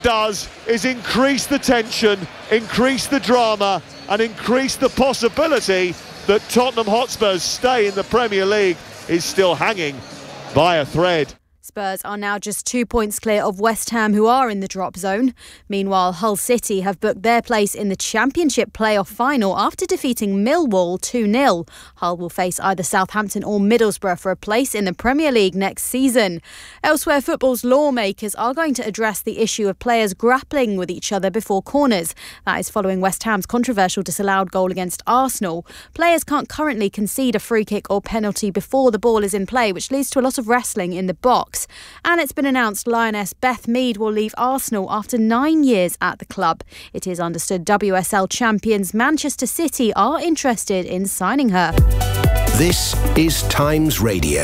does is increase the tension, increase the drama and increase the possibility that Tottenham Hotspur's stay in the Premier League is still hanging by a thread. Spurs are now just 2 points clear of West Ham, who are in the drop zone. Meanwhile, Hull City have booked their place in the Championship playoff final after defeating Millwall 2-0. Hull will face either Southampton or Middlesbrough for a place in the Premier League next season. Elsewhere, football's lawmakers are going to address the issue of players grappling with each other before corners. That is following West Ham's controversial disallowed goal against Arsenal. Players can't currently concede a free kick or penalty before the ball is in play, which leads to a lot of wrestling in the box. And it's been announced Lioness Beth Mead will leave Arsenal after 9 years at the club. It is understood WSL champions Manchester City are interested in signing her. This is Times Radio.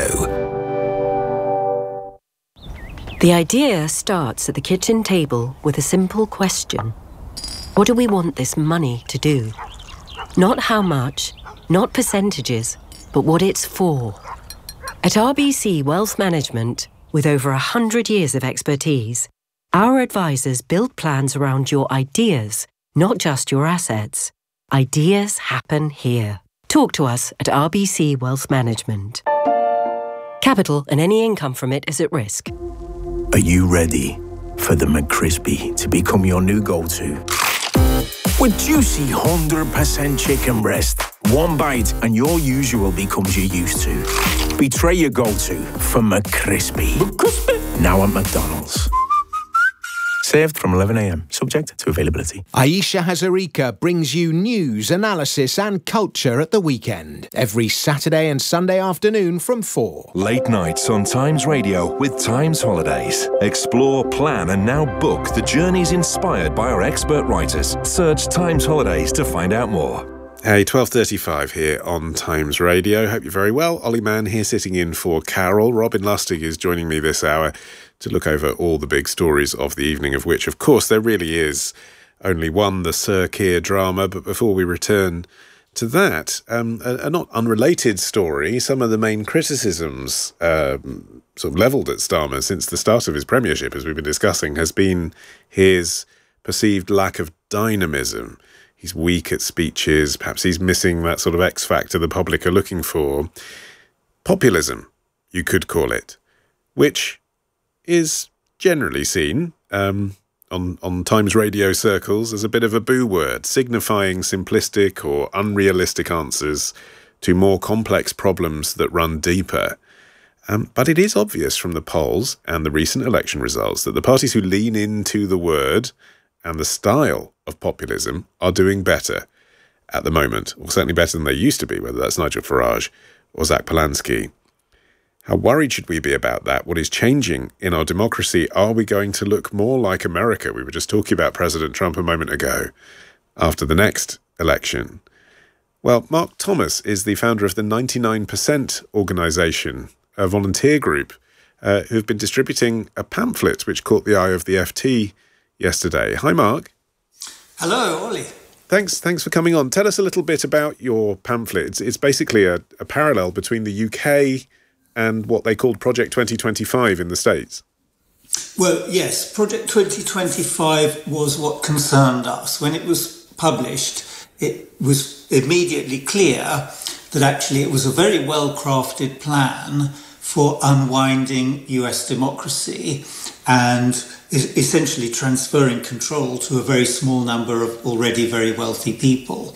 The idea starts at the kitchen table with a simple question. What do we want this money to do? Not how much, not percentages, but what it's for. At RBC Wealth Management, with over 100 years of expertise, our advisors build plans around your ideas, not just your assets. Ideas happen here. Talk to us at RBC Wealth Management. Capital and any income from it is at risk. Are you ready for the McCrispy to become your new go-to? With juicy 100% chicken breast, one bite and your usual becomes your used to. Betray your go-to for McCrispy. Now at McDonald's. Served from 11 a.m, subject to availability. Aisha Hazarika brings you news, analysis and culture at the weekend. Every Saturday and Sunday afternoon from 4. Late nights on Times Radio with Times Holidays. Explore, plan and now book the journeys inspired by our expert writers. Search Times Holidays to find out more. Hey, 12:35 here on Times Radio. Hope you're very well. Ollie Mann here sitting in for Carol. Robin Lustig is joining me this hour to look over all the big stories of the evening, of which, of course, there really is only one, the Sir Keir drama. But before we return to that, a not unrelated story, some of the main criticisms sort of levelled at Starmer since the start of his premiership, as we've been discussing, has been his perceived lack of dynamism. He's weak at speeches, perhaps he's missing that sort of X factor the public are looking for. Populism, you could call it, which is generally seen on Times Radio circles as a bit of a boo word, signifying simplistic or unrealistic answers to more complex problems that run deeper. But it is obvious from the polls and the recent election results that the parties who lean into the word and the style of populism are doing better at the moment, or certainly better than they used to be, whether that's Nigel Farage or Zach Polanski. How worried should we be about that? What is changing in our democracy? Are we going to look more like America? We were just talking about President Trump a moment ago, after the next election. Well, Mark Thomas is the founder of the 99% organisation, a volunteer group, who've been distributing a pamphlet which caught the eye of the FT yesterday. Hi, Mark. Hello, Ollie. Thanks for coming on. Tell us a little bit about your pamphlet. It's basically a parallel between the UK and what they called Project 2025 in the States. Well, yes, Project 2025 was what concerned us. When it was published, it was immediately clear that actually it was a very well-crafted plan for unwinding US democracy and essentially transferring control to a very small number of already very wealthy people.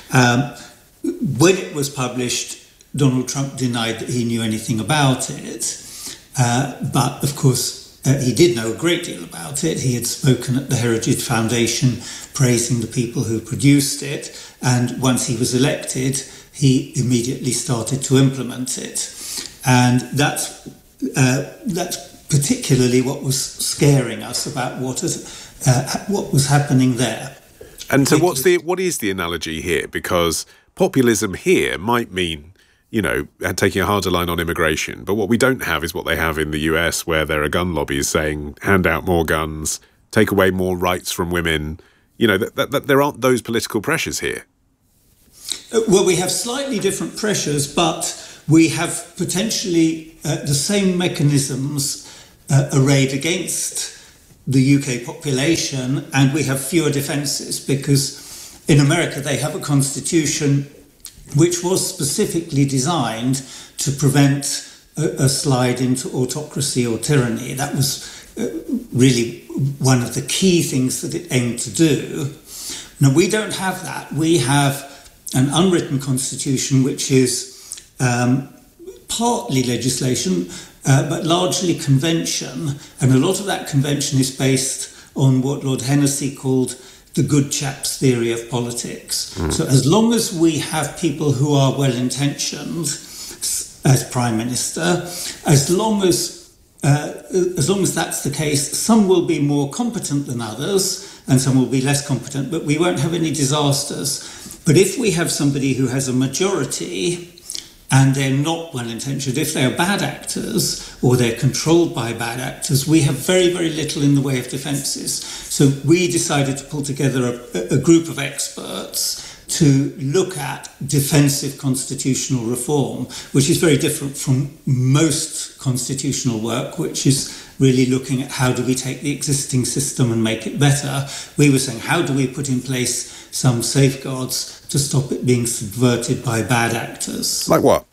When it was published, Donald Trump denied that he knew anything about it. But, of course, he did know a great deal about it. He had spoken at the Heritage Foundation praising the people who produced it. And once he was elected, he immediately started to implement it. And that's particularly what was scaring us about what was happening there. And so what is the analogy here? Because populism here might mean, taking a harder line on immigration. But what we don't have is what they have in the US, where there are gun lobbies saying, hand out more guns, take away more rights from women. That there aren't those political pressures here. Well, we have slightly different pressures, but we have potentially the same mechanisms arrayed against the UK population, and we have fewer defences because in America they have a constitution which was specifically designed to prevent a slide into autocracy or tyranny. That was really one of the key things that it aimed to do. Now, we don't have that. We have an unwritten constitution which is partly legislation, but largely convention. And a lot of that convention is based on what Lord Hennessy called the good chaps theory of politics. So as long as we have people who are well-intentioned as Prime Minister, as long as that's the case, some will be more competent than others and some will be less competent, but we won't have any disasters. But if we have somebody who has a majority and they're not well-intentioned, if they're bad actors or they're controlled by bad actors, we have very, very little in the way of defences. So we decided to pull together a group of experts to look at defensive constitutional reform, which is very different from most constitutional work, which is really looking at how do we take the existing system and make it better. We were saying, how do we put in place some safeguards to stop it being subverted by bad actors? Like what?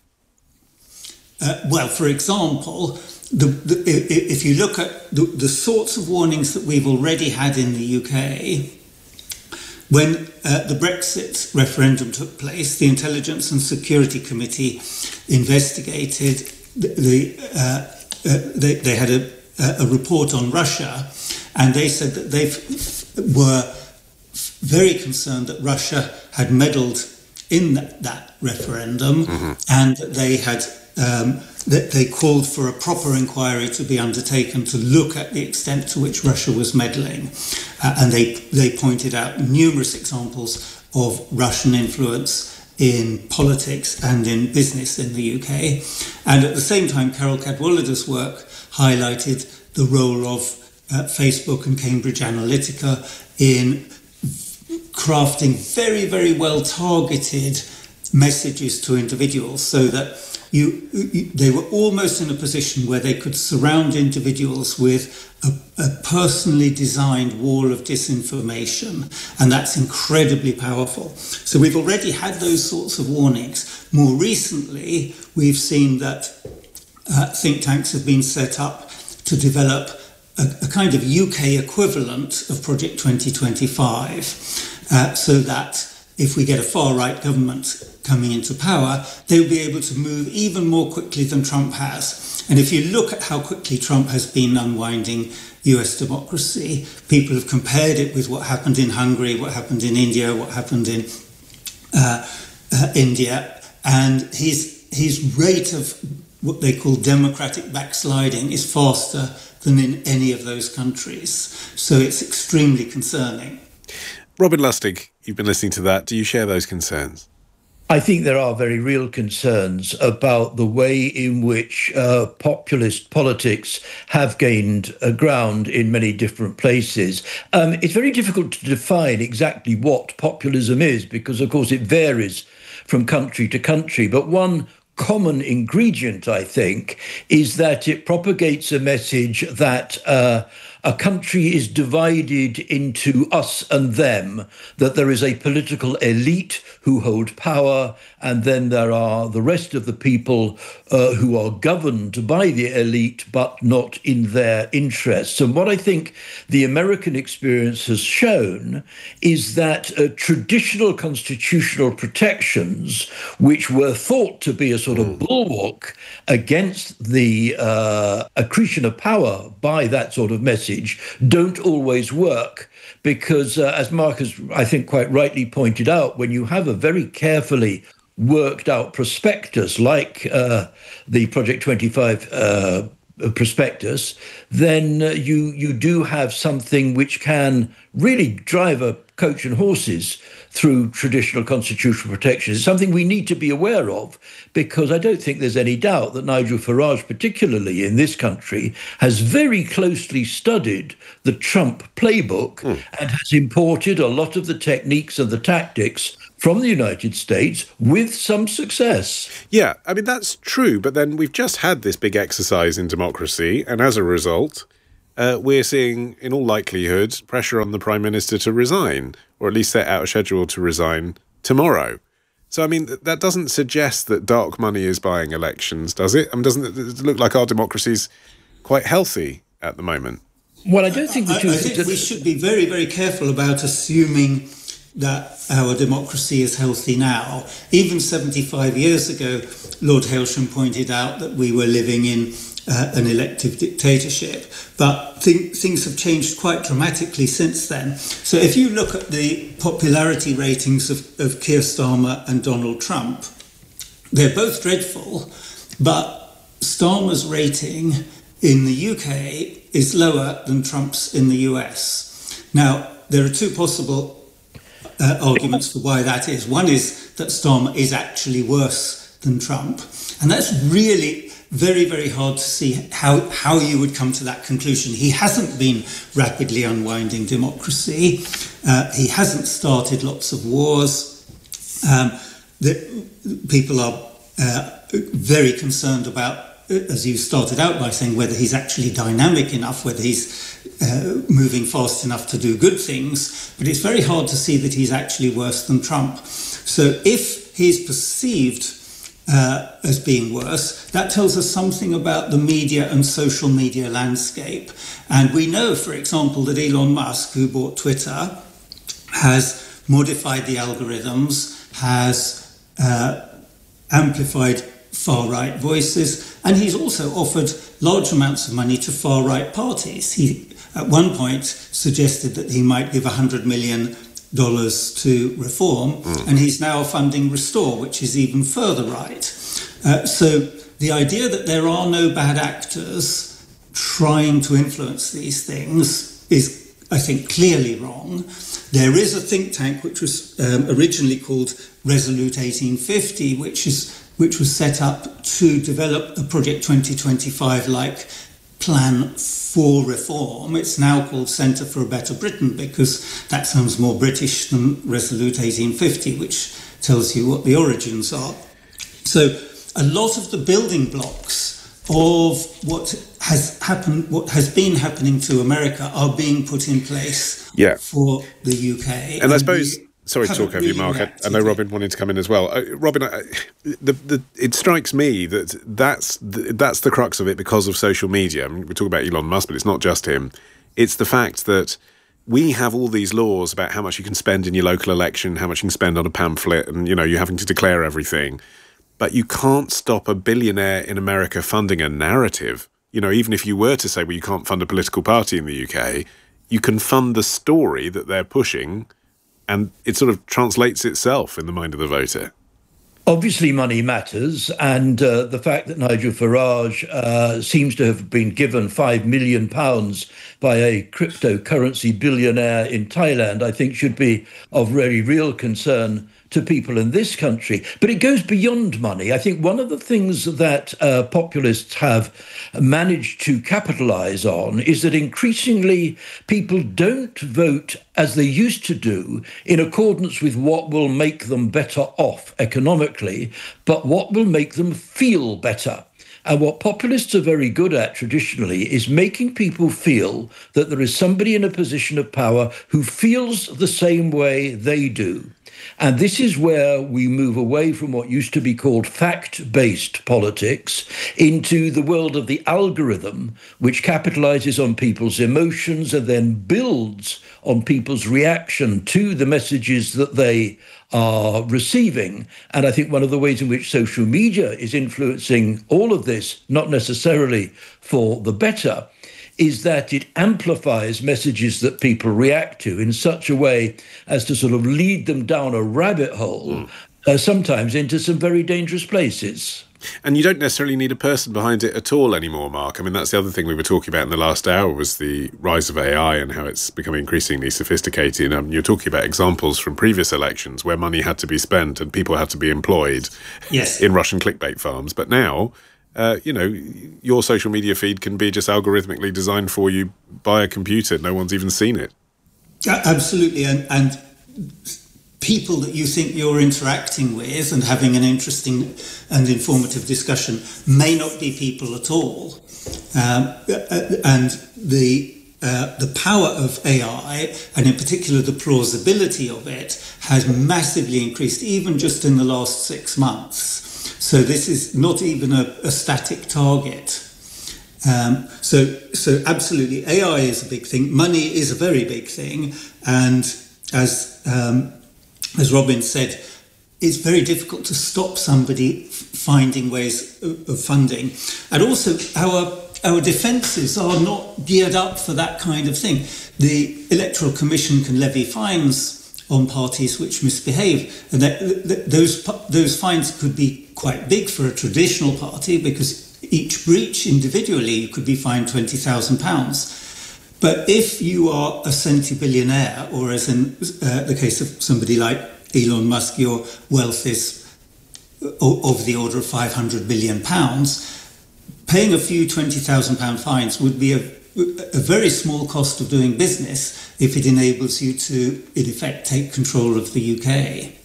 Well, for example, if you look at the sorts of warnings that we've already had in the UK, when the Brexit referendum took place, the Intelligence and Security Committee investigated. They had a report on Russia, and they said that they were very concerned that Russia had meddled in that referendum, and that they had that they called for a proper inquiry to be undertaken to look at the extent to which Russia was meddling. And they pointed out numerous examples of Russian influence in politics and in business in the UK. And at the same time, Carol Cadwallader's work highlighted the role of Facebook and Cambridge Analytica in crafting very, very well targeted messages to individuals, so that they were almost in a position where they could surround individuals with a personally designed wall of disinformation, and that's incredibly powerful. So we've already had those sorts of warnings. More recently, we've seen that think tanks have been set up to develop a kind of UK equivalent of Project 2025, so that if we get a far-right government coming into power, they'll be able to move even more quickly than Trump has. And if you look at how quickly Trump has been unwinding US democracy, people have compared it with what happened in Hungary, what happened in India, what happened in India, and his rate of what they call democratic backsliding is faster than in any of those countries. So it's extremely concerning. Robin Lustig, you've been listening to that. Do you share those concerns? I think there are very real concerns about the way in which populist politics have gained ground in many different places. It's very difficult to define exactly what populism is because, of course, it varies from country to country. But one common ingredient, I think, is that it propagates a message that a country is divided into us and them, that there is a political elite who hold power, and then there are the rest of the people who are governed by the elite, but not in their interests. And what I think the American experience has shown is that traditional constitutional protections, which were thought to be a sort of bulwark against the accretion of power by that sort of message, don't always work. Because as Mark has, I think, quite rightly pointed out, when you have a very carefully worked out prospectus like the Project 25 prospectus, then you do have something which can really drive a coach and horses through traditional constitutional protections. It's something we need to be aware of, because I don't think there's any doubt that Nigel Farage, particularly in this country, has very closely studied the Trump playbook and has imported a lot of the techniques and the tactics from the United States with some success. Yeah, I mean, that's true. But then we've just had this big exercise in democracy. And as a result, we're seeing, in all likelihood, pressure on the Prime Minister to resign, or at least set out a schedule to resign tomorrow. So, I mean, that doesn't suggest that dark money is buying elections, does it? I mean, doesn't it look like our democracy's quite healthy at the moment? Well, I don't think the two... I think we should be very, very careful about assuming that our democracy is healthy now. Even 75 years ago, Lord Hailsham pointed out that we were living in an elective dictatorship, but things have changed quite dramatically since then. So if you look at the popularity ratings of Keir Starmer and Donald Trump, they're both dreadful, but Starmer's rating in the UK is lower than Trump's in the US. Now, there are two possible arguments for why that is. One is that Starmer is actually worse than Trump, and that's really very, very hard to see how you would come to that conclusion. He hasn't been rapidly unwinding democracy. He hasn't started lots of wars. People are very concerned about, as you started out by saying, whether he's actually dynamic enough, whether he's moving fast enough to do good things. But it's very hard to see that he's actually worse than Trump. So if he's perceived as being worse, that tells us something about the media and social media landscape. And we know, for example, that Elon Musk, who bought Twitter, has modified the algorithms, has amplified far-right voices, and he's also offered large amounts of money to far-right parties. He, at one point, suggested that he might give $100 million to Reform, and he's now funding Restore, which is even further right. So the idea that there are no bad actors trying to influence these things is, I think, clearly wrong. There is a think tank which was originally called Resolute 1850, which was set up to develop a Project 2025-like plan for reform. It's now called Centre for a Better Britain because that sounds more British than Resolute 1850, which tells you what the origins are. So a lot of the building blocks of what has been happening to America are being put in place for the UK. And I suppose... Sorry to talk over you, Mark. I know Robin wanted to come in as well. Robin, it strikes me that that's the crux of it because of social media. I mean, we're talking about Elon Musk, but it's not just him. It's the fact that we have all these laws about how much you can spend in your local election, how much you can spend on a pamphlet, and, you know, you're having to declare everything. But you can't stop a billionaire in America funding a narrative. You know, even if you were to say, well, you can't fund a political party in the UK, you can fund the story that they're pushing, and it sort of translates itself in the mind of the voter. Obviously, money matters, and the fact that Nigel Farage seems to have been given £5 million by a cryptocurrency billionaire in Thailand, I think should be of very real concern to people in this country. But it goes beyond money. I think one of the things that populists have managed to capitalise on is that increasingly people don't vote as they used to do in accordance with what will make them better off economically, but what will make them feel better. And what populists are very good at traditionally is making people feel that there is somebody in a position of power who feels the same way they do. And this is where we move away from what used to be called fact-based politics into the world of the algorithm, which capitalizes on people's emotions and then builds on people's reaction to the messages that they are receiving. And I think one of the ways in which social media is influencing all of this, not necessarily for the better, is that it amplifies messages that people react to in such a way as to sort of lead them down a rabbit hole, sometimes into some very dangerous places. And you don't necessarily need a person behind it at all anymore, Mark. I mean, that's the other thing we were talking about in the last hour was the rise of AI and how it's becoming increasingly sophisticated. You're talking about examples from previous elections where money had to be spent and people had to be employed in Russian clickbait farms. But now... your social media feed can be just algorithmically designed for you by a computer. No one's even seen it. Absolutely. And people that you think you're interacting with and having an interesting and informative discussion may not be people at all. And the power of AI, and in particular the plausibility of it, has massively increased even just in the last 6 months. So this is not even a static target. So absolutely, AI is a big thing. Money is a very big thing. And as Robin said, it's very difficult to stop somebody finding ways of funding. And also, our defences are not geared up for that kind of thing. The Electoral Commission can levy fines on parties which misbehave, and those fines could be quite big for a traditional party, because each breach individually could be fined £20,000. But if you are a centibillionaire, or as in the case of somebody like Elon Musk, your wealth is of the order of £500 billion, paying a few £20,000 fines would be a very small cost of doing business if it enables you to, in effect, take control of the UK.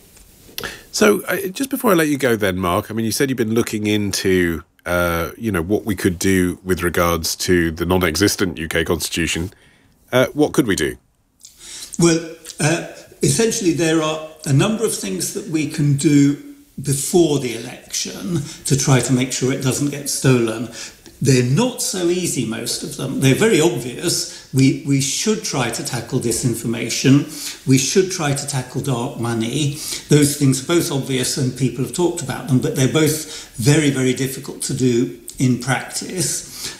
So just before I let you go then, Mark, I mean, you said you've been looking into what we could do with regards to the non-existent UK constitution. What could we do? Well, essentially there are a number of things that we can do before the election to try to make sure it doesn't get stolen. They're not so easy, most of them. They're very obvious. We should try to tackle disinformation. We should try to tackle dark money. Those things are both obvious and people have talked about them, but they're both very, very difficult to do in practice.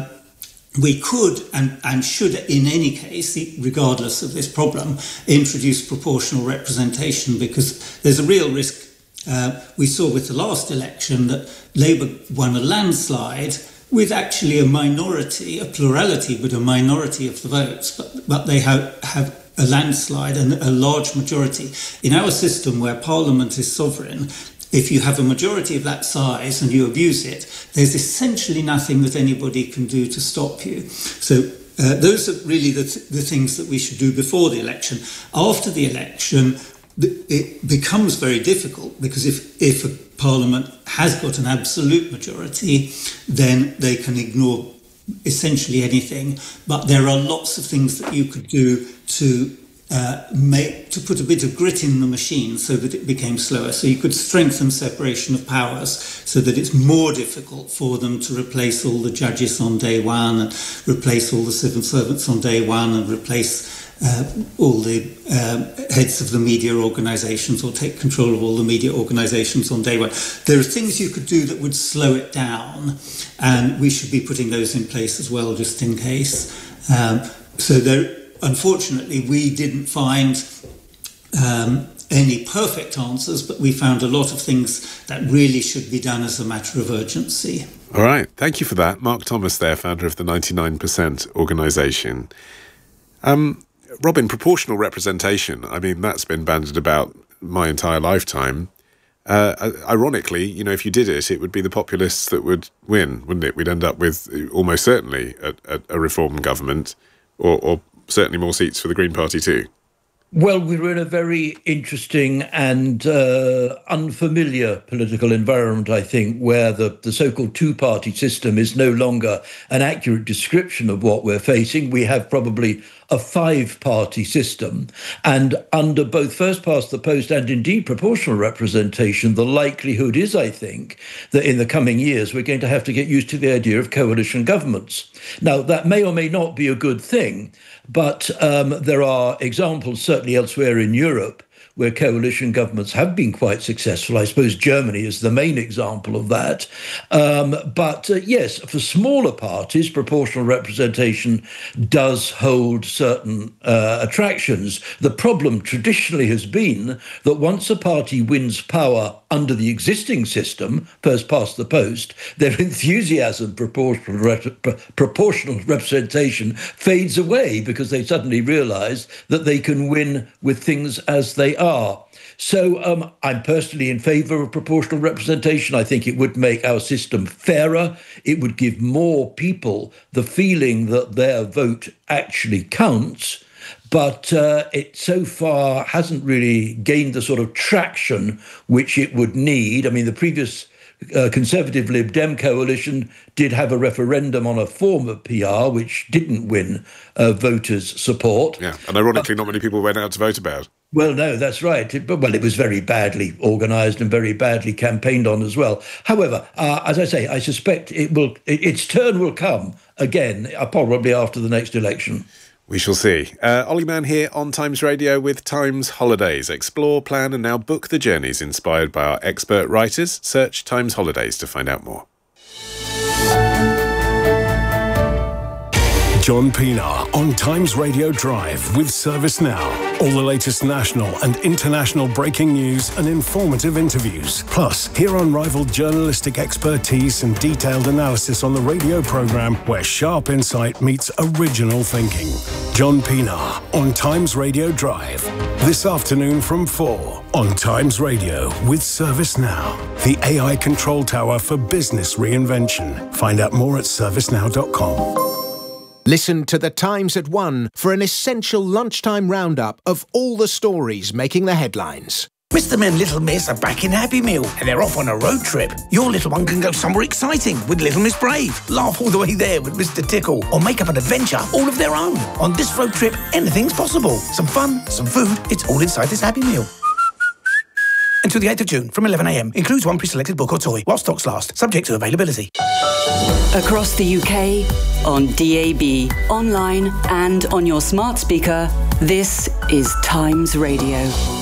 We could and should, in any case, regardless of this problem, introduce proportional representation, because there's a real risk. We saw with the last election that Labour won a landslide with actually a minority, a plurality, but a minority of the votes. But they have a landslide and a large majority. In our system, where Parliament is sovereign, if you have a majority of that size and you abuse it, there's essentially nothing that anybody can do to stop you. So those are really the things that we should do before the election. After the election, it becomes very difficult, because if a Parliament has got an absolute majority, then they can ignore essentially anything. But there are lots of things that you could do to put a bit of grit in the machine so that it became slower. So you could strengthen separation of powers so that it's more difficult for them to replace all the judges on day one, and replace all the civil servants on day one, and replace all the heads of the media organisations, or take control of all the media organisations on day one. There are things you could do that would slow it down, and we should be putting those in place as well, just in case. Unfortunately, we didn't find any perfect answers, but we found a lot of things that really should be done as a matter of urgency. All right. Thank you for that. Mark Thomas there, founder of the 99% organisation. Robin, proportional representation, I mean, that's been bandied about my entire lifetime. Ironically, if you did it, it would be the populists that would win, wouldn't it? We'd end up with almost certainly a reform government, or certainly more seats for the Green Party too. Well, we're in a very interesting and unfamiliar political environment, I think, where the so-called two-party system is no longer an accurate description of what we're facing. We have probably a five-party system, and under both first past the post and indeed proportional representation, the likelihood is, I think, that in the coming years we're going to have to get used to the idea of coalition governments. Now, that may or may not be a good thing, but there are examples, certainly elsewhere in Europe, where coalition governments have been quite successful. I suppose Germany is the main example of that. But yes, for smaller parties, proportional representation does hold certain attractions. The problem traditionally has been that once a party wins power under the existing system, first past the post, their enthusiasm for proportional representation fades away, because they suddenly realise that they can win with things as they are. So I'm personally in favour of proportional representation. I think it would make our system fairer. It would give more people the feeling that their vote actually counts. but it so far hasn't really gained the sort of traction which it would need. I mean, the previous Conservative Lib Dem coalition did have a referendum on a form of PR which didn't win voters' support. Yeah, and ironically, not many people went out to vote about. Well, no, that's right. It was very badly organised and very badly campaigned on as well. However, as I say, I suspect its turn will come again, probably after the next election. We shall see. Ollie Mann here on Times Radio with Times Holidays. Explore, plan and now book the journeys inspired by our expert writers. Search Times Holidays to find out more. John Pienaar on Times Radio Drive with ServiceNow. All the latest national and international breaking news and informative interviews. Plus, hear unrivaled journalistic expertise and detailed analysis on the radio programme where sharp insight meets original thinking. John Pienaar on Times Radio Drive. This afternoon from 4 on Times Radio with ServiceNow. The AI control tower for business reinvention. Find out more at servicenow.com. Listen to The Times at 1 for an essential lunchtime roundup of all the stories making the headlines. Mr. and Little Miss are back in Happy Meal and they're off on a road trip. Your little one can go somewhere exciting with Little Miss Brave, laugh all the way there with Mr. Tickle, or make up an adventure all of their own. On this road trip, anything's possible. Some fun, some food, it's all inside this Happy Meal. Until the 8th of June from 11 a.m. Includes one pre-selected book or toy while stocks last, subject to availability. Across the UK, on DAB, online and on your smart speaker, this is Times Radio.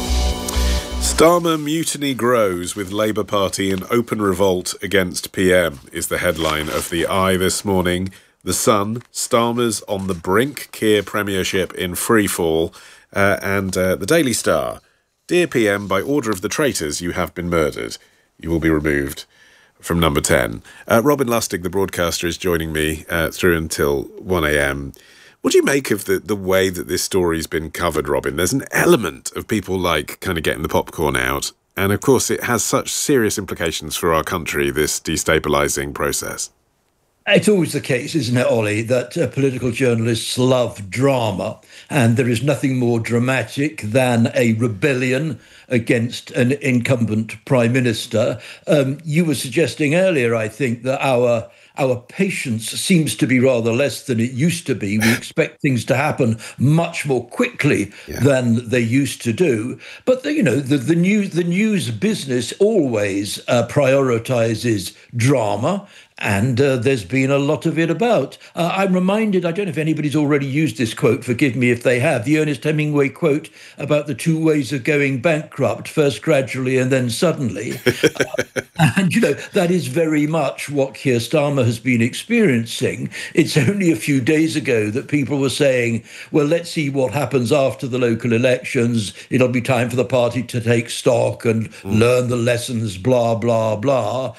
Starmer mutiny grows with Labour Party in open revolt against PM is the headline of the Eye this morning. The Sun, Starmer's on the brink, Keir premiership in free fall, and the Daily Star. Dear PM, by order of the traitors, you have been murdered. You will be removed from number 10. Robin Lustig, the broadcaster, is joining me through until 1 a.m. What do you make of the way that this story's been covered, Robin? There's an element of people like kind of getting the popcorn out. And of course, it has such serious implications for our country, this destabilising process. It's always the case, isn't it, Ollie, that political journalists love drama, and there is nothing more dramatic than a rebellion against an incumbent prime minister. You were suggesting earlier, I think, that our patience seems to be rather less than it used to be. We expect things to happen much more quickly than they used to do. But the news business always prioritizes drama. And there's been a lot of it about. I'm reminded, I don't know if anybody's already used this quote, forgive me if they have, the Ernest Hemingway quote about the two ways of going bankrupt, first gradually and then suddenly. And, that is very much what Keir Starmer has been experiencing. It's only a few days ago that people were saying, well, let's see what happens after the local elections. It'll be time for the party to take stock and learn the lessons, blah, blah, blah.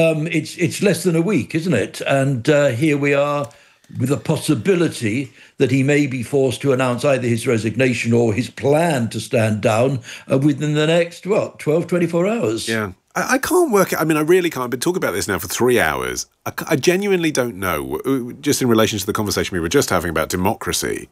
It's less than a week, isn't it? And here we are with a possibility that he may be forced to announce either his resignation or his plan to stand down within the next, 12, 24 hours. Yeah. I can't work it. I mean, I really can't. I've been talking about this now for 3 hours. I genuinely don't know, just in relation to the conversation we were just having about democracy.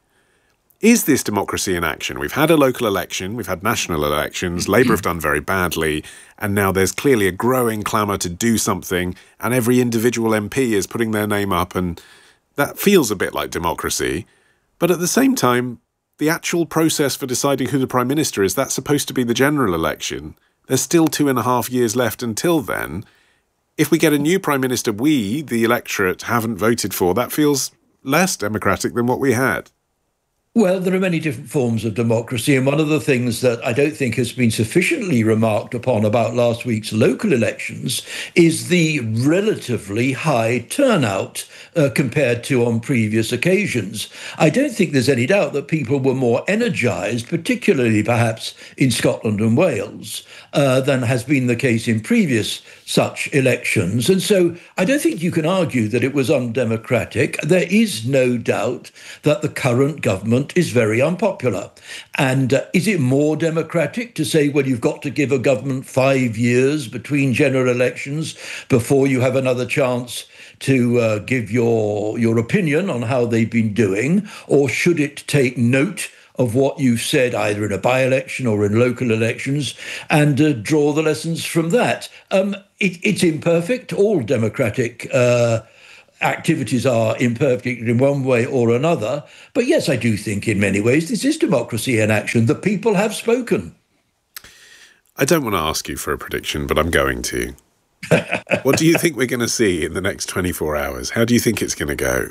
Is this democracy in action? We've had a local election, we've had national elections, Labour have done very badly, and now there's clearly a growing clamour to do something, and every individual MP is putting their name up, and that feels a bit like democracy. But at the same time, the actual process for deciding who the Prime Minister is, that's supposed to be the general election. There's still 2.5 years left until then. If we get a new Prime Minister we, the electorate, haven't voted for, that feels less democratic than what we had. Well, there are many different forms of democracy, and one of the things that I don't think has been sufficiently remarked upon about last week's local elections is the relatively high turnout compared to on previous occasions. I don't think there's any doubt that people were more energised, particularly perhaps in Scotland and Wales, than has been the case in previous such elections. And so I don't think you can argue that it was undemocratic. There is no doubt that the current government is very unpopular. And is it more democratic to say, well, you've got to give a government 5 years between general elections before you have another chance to give your opinion on how they've been doing? Or should it take note of what you've said, either in a by-election or in local elections, and draw the lessons from that. It's imperfect. All democratic activities are imperfect in one way or another. But yes, I do think in many ways this is democracy in action. The people have spoken. I don't want to ask you for a prediction, but I'm going to. What do you think we're going to see in the next 24 hours? How do you think it's going to go?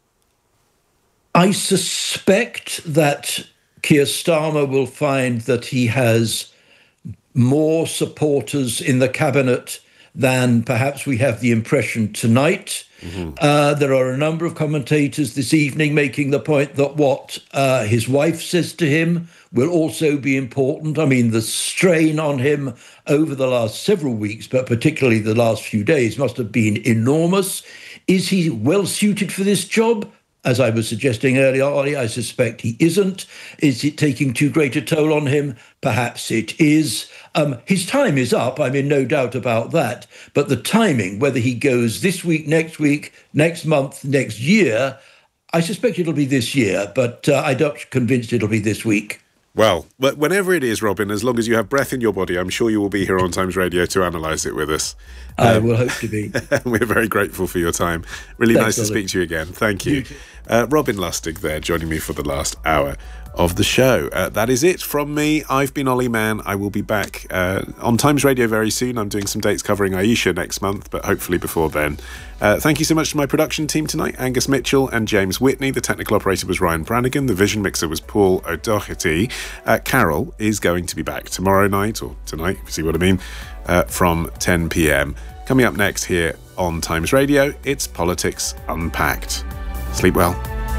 I suspect that Keir Starmer will find that he has more supporters in the cabinet than perhaps we have the impression tonight. Mm-hmm. There are a number of commentators this evening making the point that what his wife says to him will also be important. I mean, the strain on him over the last several weeks, but particularly the last few days, must have been enormous. Is he well suited for this job? As I was suggesting earlier, Ollie, I suspect he isn't. Is it taking too great a toll on him? Perhaps it is. His time is up, I mean, no doubt about that. But the timing, whether he goes this week, next month, next year, I suspect it'll be this year, but I'm not convinced it'll be this week. Well, whenever it is, Robin, as long as you have breath in your body, I'm sure you will be here on Times Radio to analyse it with us. I will hope to be. We're very grateful for your time. Really Thanks, nice to speak to you again. Thank you. Robin Lustig there, joining me for the last hour of the show. That is it from me. I've been Ollie Mann. I will be back on Times Radio very soon. I'm doing some dates covering Aisha next month, but hopefully before then. Thank you so much to my production team tonight, Angus Mitchell and James Whitney. The technical operator was Ryan Brannigan. The vision mixer was Paul O'Doherty. Carol is going to be back tomorrow night, or tonight, if you see what I mean, from 10 p.m. Coming up next here on Times Radio, it's Politics Unpacked. Sleep well.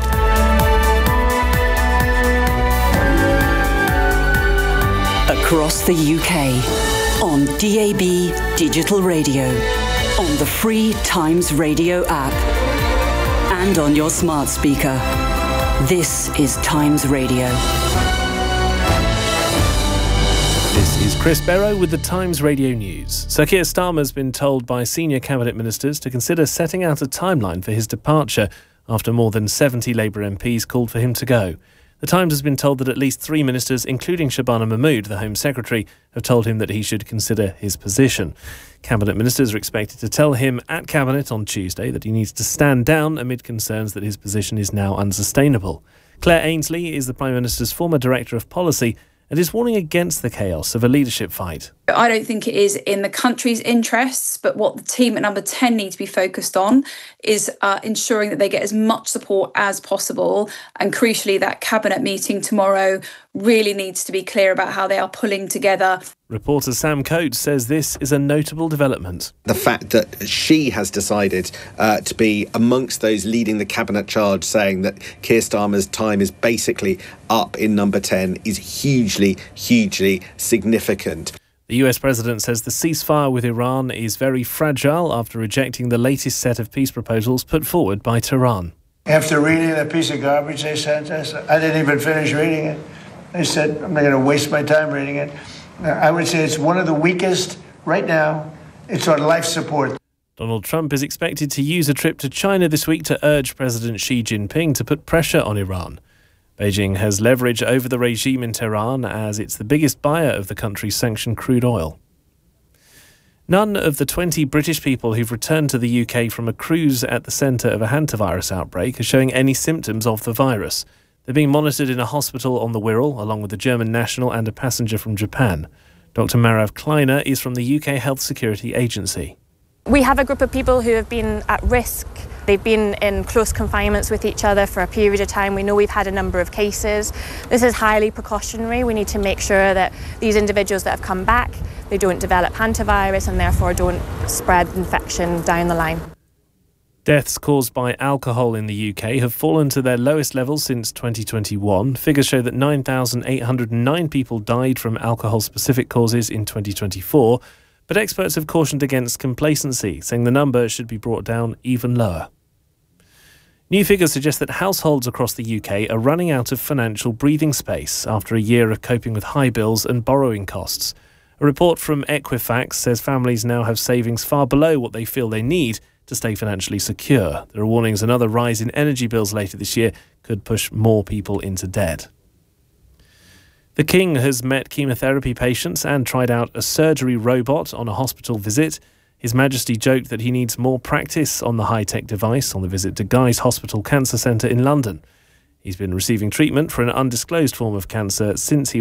Across the UK, on DAB Digital Radio, on the free Times Radio app, and on your smart speaker. This is Times Radio. This is Chris Barrow with the Times Radio News. Sir Keir Starmer has been told by senior cabinet ministers to consider setting out a timeline for his departure after more than 70 Labour MPs called for him to go. The Times has been told that at least 3 ministers, including Shabana Mahmood, the Home Secretary, have told him that he should consider his position. Cabinet ministers are expected to tell him at Cabinet on Tuesday that he needs to stand down amid concerns that his position is now unsustainable. Claire Ainsley is the Prime Minister's former Director of Policy and is warning against the chaos of a leadership fight. I don't think it is in the country's interests, but what the team at Number 10 need to be focused on is ensuring that they get as much support as possible. And crucially, that cabinet meeting tomorrow really needs to be clear about how they are pulling together. Reporter Sam Coates says this is a notable development. The fact that she has decided to be amongst those leading the cabinet charge, saying that Keir Starmer's time is basically up in Number 10 is hugely, hugely significant. The US president says the ceasefire with Iran is very fragile after rejecting the latest set of peace proposals put forward by Tehran. After reading that piece of garbage they sent us, I didn't even finish reading it. They said, I'm not going to waste my time reading it. I would say it's one of the weakest right now. It's on life support. Donald Trump is expected to use a trip to China this week to urge President Xi Jinping to put pressure on Iran. Beijing has leverage over the regime in Tehran as it's the biggest buyer of the country's sanctioned crude oil. None of the 20 British people who've returned to the UK from a cruise at the centre of a hantavirus outbreak are showing any symptoms of the virus. They're being monitored in a hospital on the Wirral, along with a German national and a passenger from Japan. Dr. Marav Kleiner is from the UK Health Security Agency. We have a group of people who have been at risk. They've been in close confinements with each other for a period of time. We know we've had a number of cases. This is highly precautionary. We need to make sure that these individuals that have come back, they don't develop hantavirus and therefore don't spread infection down the line. Deaths caused by alcohol in the UK have fallen to their lowest levels since 2021. Figures show that 9,809 people died from alcohol-specific causes in 2024, but experts have cautioned against complacency, saying the number should be brought down even lower. New figures suggest that households across the UK are running out of financial breathing space after a year of coping with high bills and borrowing costs. A report from Equifax says families now have savings far below what they feel they need to stay financially secure. There are warnings another rise in energy bills later this year could push more people into debt. The King has met chemotherapy patients and tried out a surgery robot on a hospital visit. His Majesty joked that he needs more practice on the high-tech device on the visit to Guy's Hospital Cancer Centre in London. He's been receiving treatment for an undisclosed form of cancer since he